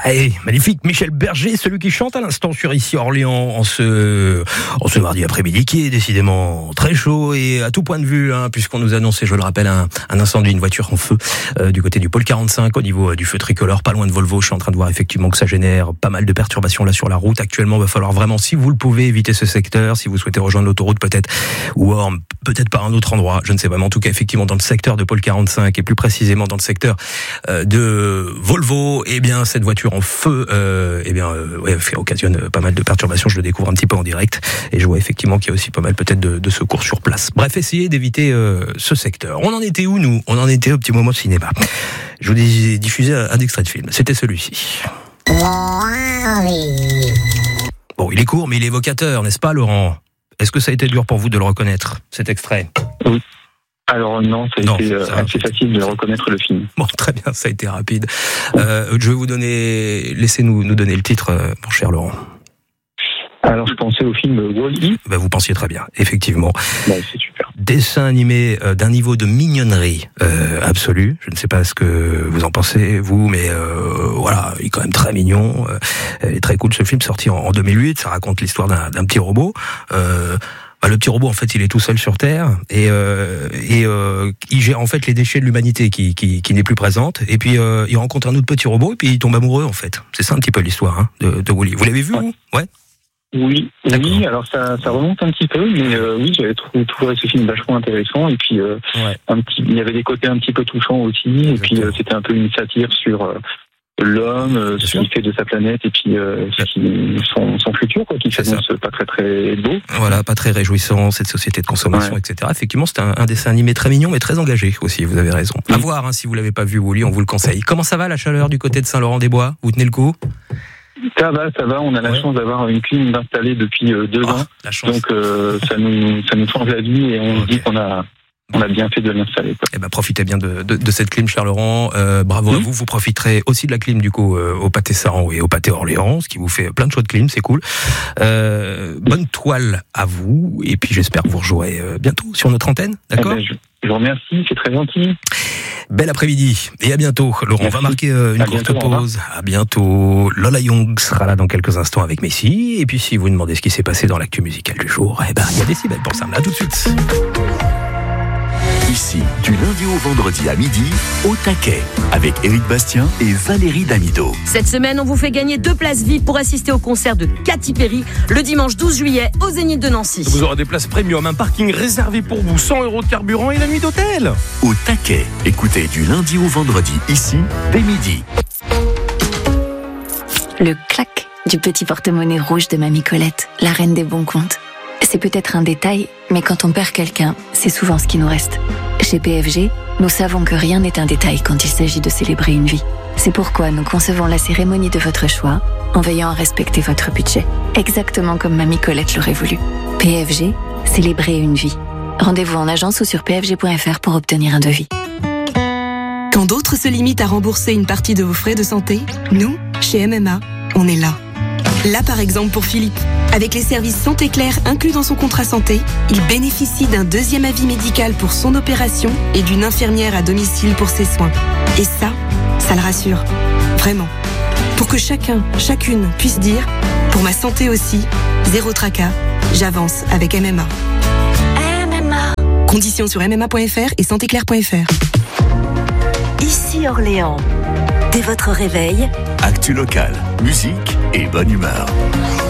Hey, magnifique, Michel Berger, celui qui chante à l'instant sur Ici Orléans en ce mardi après-midi qui est décidément très chaud et à tout point de vue, puisqu'on nous annonçait, je le rappelle, un incendie, une voiture en feu du côté du pôle 45 au niveau du feu tricolore, pas loin de Volvo. Je suis en train de voir effectivement que ça génère pas mal de perturbations là sur la route. Actuellement, il va falloir vraiment, si vous le pouvez, éviter ce secteur, si vous souhaitez rejoindre l'autoroute peut-être, ou peut-être par un autre endroit, je ne sais pas, mais en tout cas effectivement dans le secteur de pôle 45 et plus précisément dans le secteur de Volvo, eh bien cette voiture en feu occasionne pas mal de perturbations. Je le découvre un petit peu en direct et je vois effectivement qu'il y a aussi pas mal peut-être de secours sur place. Bref, essayez d'éviter ce secteur. On en était où nous ? On en était au petit moment de cinéma. Je vous ai diffusé un extrait de film. C'était celui-ci. Bon, il est court mais il est évocateur, n'est-ce pas Laurent ? Est-ce que ça a été dur pour vous de le reconnaître, cet extrait ? Oui. Alors non, ça a été assez facile de reconnaître le film. Bon, très bien, ça a été rapide. Je vais vous donner... Laissez-nous donner le titre, mon cher Laurent. Alors je pensais au film Wall-E. Vous pensiez très bien, effectivement. C'est super. Dessin animé d'un niveau de mignonnerie absolue. Je ne sais pas ce que vous en pensez, vous, mais voilà, il est quand même très mignon. Il est très cool ce film, sorti en 2008. Ça raconte l'histoire d'un petit robot. Le petit robot, en fait, il est tout seul sur Terre et il gère en fait les déchets de l'humanité qui n'est plus présente. Et puis il rencontre un autre petit robot et puis il tombe amoureux en fait. C'est ça un petit peu l'histoire de Wall-E. Vous l'avez vu vous ? Ouais. Oui, alors ça remonte un petit peu, mais oui, j'avais trouvé ce film vachement intéressant, et puis il y avait des côtés un petit peu touchants aussi, et puis c'était un peu une satire sur l'homme, ce qu'il fait de sa planète, et puis son futur, quoi, qui s'annonce pas très très beau. Voilà, pas très réjouissant, cette société de consommation, etc. Effectivement, c'est un dessin animé très mignon, mais très engagé aussi, vous avez raison. À voir, si vous l'avez pas vu, Wall-E, on vous le conseille. Comment ça va la chaleur du côté de Saint-Laurent-des-Bois ? Vous tenez le coup ? Ça va, on a la chance d'avoir une clim installée depuis 2 ans, donc ça nous change la vie et on se dit qu'on a bien fait de l'installer. Profitez bien de cette clim, cher Laurent. Bravo à vous. Vous profiterez aussi de la clim du coup au Pâté Saran et au Pâté Orléans, ce qui vous fait plein de choix de clim, c'est cool. Bonne toile à vous et puis j'espère que vous rejouerez bientôt sur notre antenne, d'accord ? Je vous remercie, c'est très gentil. Bel après-midi et à bientôt. Laurent, on va marquer une courte pause. À bientôt. Lola Young sera là dans quelques instants avec Messi. Et puis si vous demandez ce qui s'est passé dans l'actu musicale du jour, il y a Décibel pour ça. À tout de suite. Ici, du lundi au vendredi à midi, au taquet, avec Éric Bastien et Valérie Damido. Cette semaine, on vous fait gagner 2 places VIP pour assister au concert de Katy Perry le dimanche 12 juillet au Zénith de Nancy. Vous aurez des places premium, un parking réservé pour vous, 100 € de carburant et la nuit d'hôtel. Au taquet, écoutez du lundi au vendredi, ici, dès midi. Le clac du petit porte-monnaie rouge de Mamie Colette, la reine des bons comptes. C'est peut-être un détail, mais quand on perd quelqu'un, c'est souvent ce qui nous reste. Chez PFG, nous savons que rien n'est un détail quand il s'agit de célébrer une vie. C'est pourquoi nous concevons la cérémonie de votre choix en veillant à respecter votre budget. Exactement comme Mamie Colette l'aurait voulu. PFG, célébrer une vie. Rendez-vous en agence ou sur pfg.fr pour obtenir un devis. Quand d'autres se limitent à rembourser une partie de vos frais de santé, nous, chez MMA, on est là. Là, par exemple, pour Philippe. Avec les services Santé Claire inclus dans son contrat santé, il bénéficie d'un 2e avis médical pour son opération et d'une infirmière à domicile pour ses soins. Et ça le rassure. Vraiment. Pour que chacune puisse dire « Pour ma santé aussi, zéro tracas, j'avance avec MMA ». MMA. Conditions sur mma.fr et santéclaire.fr. Ici Orléans. Dès votre réveil, actu locale, musique et bonne humeur.